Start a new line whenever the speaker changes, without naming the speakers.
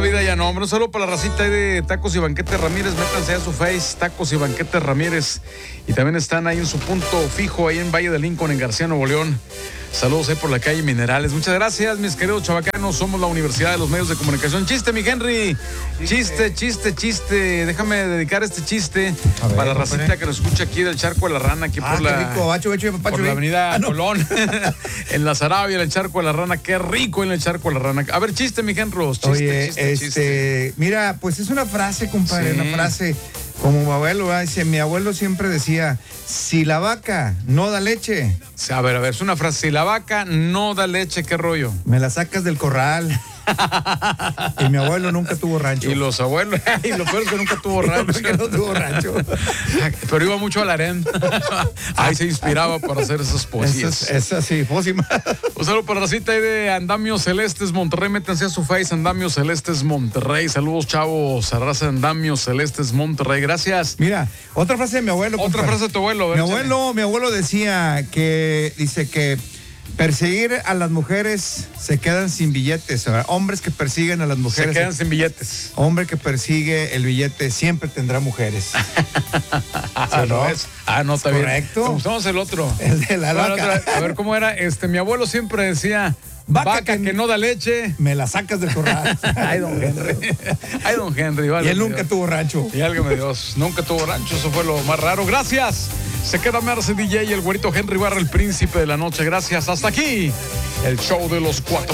vida ya no, hombre. Un saludo para la racita ahí de Tacos y Banquete Ramírez. Métanse a su face, Tacos y Banquete Ramírez. Y también están ahí en su punto fijo, ahí en Valle de Lincoln, en García, Nuevo León. Saludos ahí por la calle Minerales. Muchas gracias, mis queridos chavacanos. Somos la Universidad de los Medios de Comunicación. Chiste, mi Henry. Chiste. Déjame dedicar este chiste para la racita que nos escucha aquí del Charco de la Rana, aquí por la, por la avenida Colón, en la Sarabia, en el Charco de la Rana. Qué rico en el Charco de la Rana. A ver, chiste, mi Henry.
Chiste. Mira, pues es una frase, compadre, una frase. Como mi abuelo, dice, mi abuelo siempre decía, si la vaca no da leche.
A ver, es una frase, si la vaca no da leche, ¿qué rollo?
Me la sacas del corral. Y mi abuelo nunca tuvo rancho.
Y los abuelos, y lo peor es que nunca tuvo rancho.
No tuvo rancho.
Pero iba mucho al harén. Ahí se inspiraba para hacer esas poesías.
Esa sí, pócima.
Un saludo para la cita ahí de Andamios Celestes Monterrey. Métanse a su face, Andamios Celestes Monterrey. Saludos, chavos. A raza de Andamios Celestes Monterrey. Gracias.
Mira, otra frase de mi abuelo.
Otra frase de tu abuelo.
Mi abuelo decía que, dice que perseguir a las mujeres se quedan sin billetes. Hombres que persiguen a las mujeres
se quedan sin billetes.
Hombre que persigue el billete siempre tendrá mujeres.
¿No? No, está bien.
Correcto.
Usamos el otro.
El de la vaca.
A ver cómo era. Mi abuelo siempre decía, vaca que no da leche.
Me la sacas del corral.
Ay, don Henry. Vale,
y él nunca tuvo rancho.
Y álgame Dios, nunca tuvo rancho. Eso fue lo más raro. Gracias. Se queda Merce DJ y el güerito Henry Barra, el príncipe de la noche. Gracias. Hasta aquí el show de los 4.